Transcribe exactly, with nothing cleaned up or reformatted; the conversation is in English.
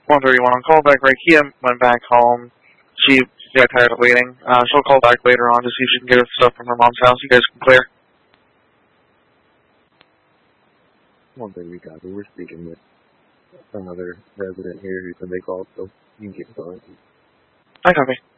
one thirty-one on callback. Rakia went back home. She got tired of waiting. Uh, she'll call back later on to see if she can get her stuff from her mom's house. You guys can clear. One thing we got, we're speaking with another resident here who said they called, so you can get going. I copy.